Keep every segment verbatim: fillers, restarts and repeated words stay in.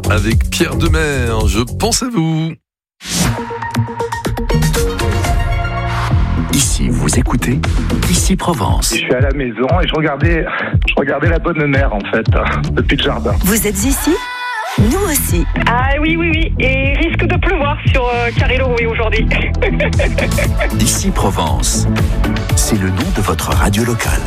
avec Pierre Demer. Je pense à vous. Ici, vous écoutez Ici Provence. Je suis à la maison et je regardais, je regardais la bonne mère en fait, depuis le jardin. Vous êtes ici ? Nous aussi. Ah oui, oui, oui. Et il risque de pleuvoir sur euh, Carré-le-Rouet aujourd'hui. Ici Provence, c'est le nom de votre radio locale.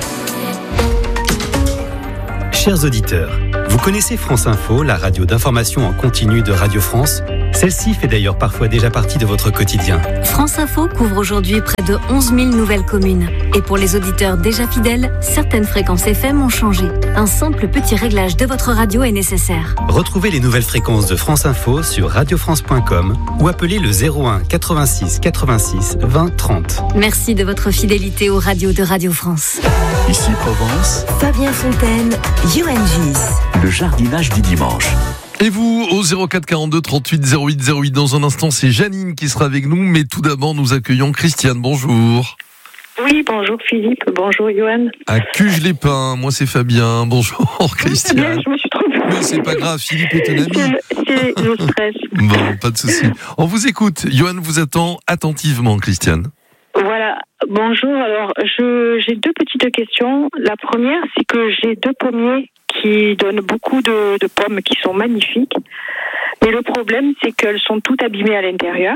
Chers auditeurs, vous connaissez France Info, la radio d'information en continu de Radio France ? Celle-ci fait d'ailleurs parfois déjà partie de votre quotidien. France Info couvre aujourd'hui près de onze mille nouvelles communes. Et pour les auditeurs déjà fidèles, certaines fréquences F M ont changé. Un simple petit réglage de votre radio est nécessaire. Retrouvez les nouvelles fréquences de France Info sur radio france point com ou appelez le zéro un quatre-vingt-six quatre-vingt-six vingt trente. Merci de votre fidélité aux radios de Radio France. Ici Provence, Fabien Fontaine, Johan Gis. le jardinage du dimanche. Et vous, au zéro quatre quarante-deux trente-huit zéro huit zéro huit, dans un instant, c'est Janine qui sera avec nous. Mais tout d'abord, nous accueillons Christiane. Bonjour. Oui, bonjour Philippe, bonjour Johan. À Cuges-les-Pins, moi c'est Fabien. Bonjour Christiane. Je me suis trompée. Mais c'est pas grave, Philippe est un ami. C'est, c'est le stress. Bon, pas de souci. On vous écoute. Johan vous attend attentivement, Christiane. Voilà, bonjour. Alors, je, j'ai deux petites questions. La première, c'est que j'ai deux pommiers qui donnent beaucoup de, de pommes qui sont magnifiques. Mais le problème, c'est qu'elles sont toutes abîmées à l'intérieur.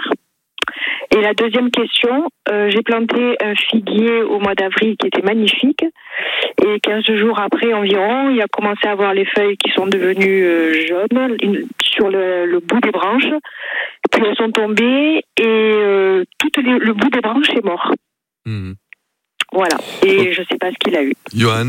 Et la deuxième question, euh, j'ai planté un figuier au mois d'avril qui était magnifique. Et quinze jours après environ, il a commencé à avoir les feuilles qui sont devenues euh, jaunes une, sur le, le bout des branches. Puis elles sont tombées et euh, tout les, le bout des branches est mort. Mmh. Voilà. Et je ne sais pas ce qu'il a eu. Johan.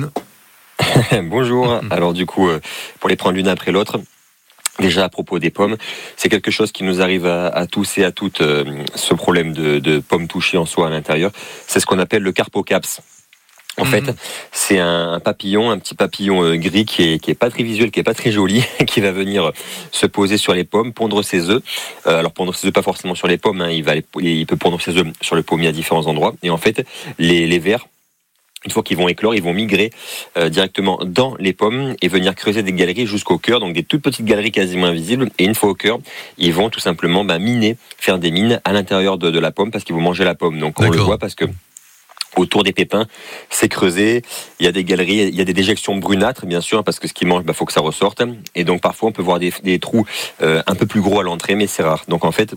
Bonjour. Alors du coup, euh, pour les prendre l'une après l'autre, déjà à propos des pommes, c'est quelque chose qui nous arrive à, à tous et à toutes, euh, ce problème de, de pommes touchées en soi à l'intérieur. C'est ce qu'on appelle le carpocaps. En mmh. fait, c'est un, un papillon, un petit papillon euh, gris qui est, qui est pas très visuel, qui est pas très joli, qui va venir se poser sur les pommes, pondre ses œufs. Euh, alors pondre ses œufs pas forcément sur les pommes, hein, il va, il peut pondre ses œufs sur le pommier à différents endroits. Et en fait, les, les vers, une fois qu'ils vont éclore, ils vont migrer euh, directement dans les pommes et venir creuser des galeries jusqu'au cœur, donc des toutes petites galeries quasiment invisibles. Et une fois au cœur, ils vont tout simplement bah, miner, faire des mines à l'intérieur de, de la pomme parce qu'ils vont manger la pomme. Donc on D'accord. le voit parce que autour des pépins, c'est creusé. Il y a des galeries, il y a des déjections brunâtres, bien sûr, parce que ce qu'ils mangent, bah, faut que ça ressorte. Et donc parfois, on peut voir des, des trous euh, un peu plus gros à l'entrée, mais c'est rare. Donc en fait,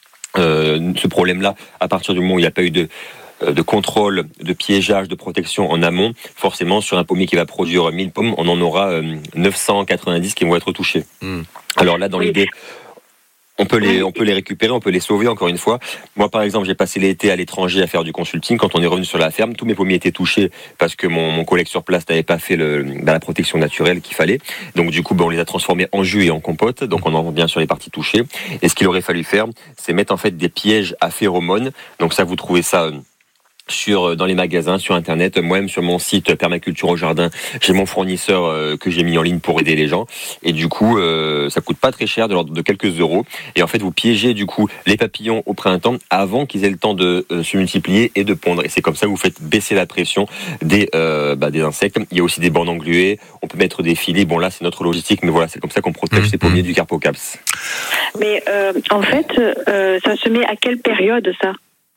euh, ce problème-là, à partir du moment où il n'y a pas eu de de contrôle, de piégeage, de protection en amont, forcément, sur un pommier qui va produire mille pommes, on en aura euh, neuf cent quatre-vingt-dix qui vont être touchées. Mmh. Alors là, dans l'idée, on peut les, on peut les récupérer, on peut les sauver, encore une fois. Moi, par exemple, j'ai passé l'été à l'étranger à faire du consulting. Quand on est revenu sur la ferme, tous mes pommiers étaient touchés parce que mon, mon collègue sur place n'avait pas fait le, bah, la protection naturelle qu'il fallait. Donc, du coup, bah, on les a transformés en jus et en compote. Donc, on en vend bien sur les parties touchées. Et ce qu'il aurait fallu faire, c'est mettre, en fait, des pièges à phéromones. Donc, ça, vous trouvez ça euh, sur dans les magasins, sur internet, moi-même sur mon site Permaculture au Jardin, j'ai mon fournisseur euh, que j'ai mis en ligne pour aider les gens, et du coup euh, ça coûte pas très cher, de l'ordre de quelques euros, et en fait vous piégez du coup les papillons au printemps avant qu'ils aient le temps de euh, se multiplier et de pondre, et c'est comme ça que vous faites baisser la pression des, euh, bah, des insectes. Il y a aussi des bandes engluées, on peut mettre des filets, bon là c'est notre logistique, mais voilà, c'est comme ça qu'on protège mmh. ces pommiers du carpocaps. Mais euh, en fait, euh, ça se met à quelle période ça ?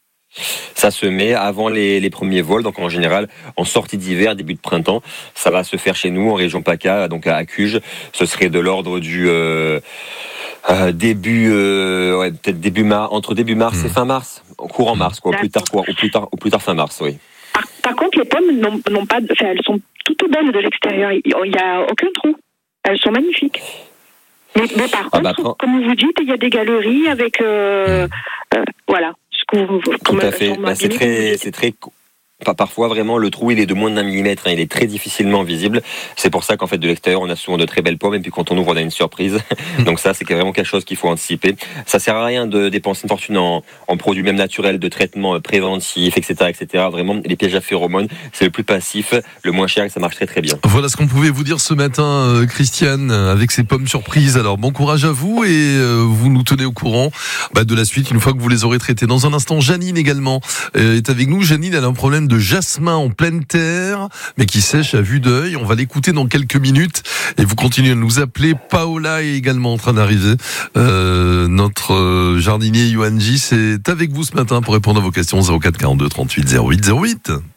Ça se met avant les, les premiers vols, donc en général en sortie d'hiver, début de printemps. Ça va se faire chez nous en région PACA, donc à Cuges. Ce serait de l'ordre du euh, euh, début, euh, ouais, peut-être début mars, entre début mars mmh. et fin mars, courant mars, quoi, au plus tard, quoi, au plus tard, au plus tard fin mars, oui. Par, par contre, les pommes n'ont, n'ont pas, enfin, elles sont toutes belles de l'extérieur. Il n'y a aucun trou. Elles sont magnifiques. Mais, mais par ah contre, bah, comme vous dites, il y a des galeries avec, euh, mmh. euh, voilà. Tout à fait. Bah, c'est très, c'est très. Parfois, vraiment, le trou, il est de moins d'un millimètre. Hein, il est très difficilement visible. C'est pour ça qu'en fait, de l'extérieur, on a souvent de très belles pommes. Et puis, quand on ouvre, on a une surprise. Donc ça, c'est vraiment quelque chose qu'il faut anticiper. Ça sert à rien de dépenser une fortune en, en produits même naturels, de traitements préventifs, et cetera, et cetera. Vraiment, les pièges à phéromones, c'est le plus passif, le moins cher, et ça marche très très bien. Voilà ce qu'on pouvait vous dire ce matin, euh, Christiane, avec ces pommes surprises. Alors, bon courage à vous, et euh, vous nous tenez au courant bah, de la suite une fois que vous les aurez traitées. Dans un instant, Janine également euh, est avec nous. Janine, elle a un problème de de jasmin en pleine terre, mais qui sèche à vue d'œil. On va l'écouter dans quelques minutes et vous continuez à nous appeler. Paola est également en train d'arriver. Euh, notre jardinier Yoann J, c'est avec vous ce matin pour répondre à vos questions. Zéro quatre quarante-deux trente-huit zéro huit zéro huit.